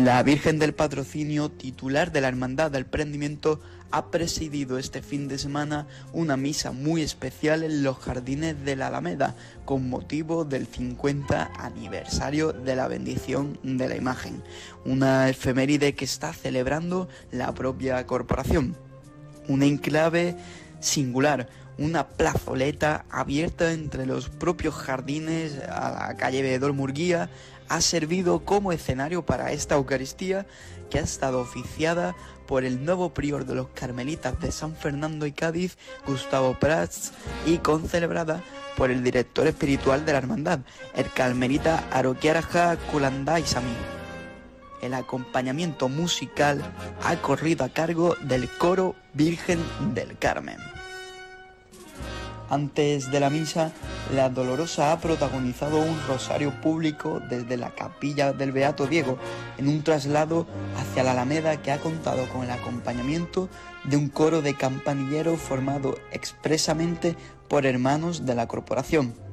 La Virgen del Patrocinio, titular de la Hermandad del Prendimiento, ha presidido este fin de semana una misa muy especial en los jardines de la Alameda, con motivo del 50 aniversario de la bendición de la imagen, una efeméride que está celebrando la propia corporación. Un enclave singular, una plazoleta abierta entre los propios jardines a la calle Veedor Murguía, ha servido como escenario para esta Eucaristía, que ha estado oficiada por el nuevo prior de los Carmelitas de San Fernando y Cádiz, Gustavo Prats, y concelebrada por el director espiritual de la hermandad, el carmelita Aroquiaraja Culandá Isamí. El acompañamiento musical ha corrido a cargo del coro Virgen del Carmen. Antes de la misa, la Dolorosa ha protagonizado un rosario público desde la capilla del Beato Diego, en un traslado hacia la Alameda que ha contado con el acompañamiento de un coro de campanilleros formado expresamente por hermanos de la corporación.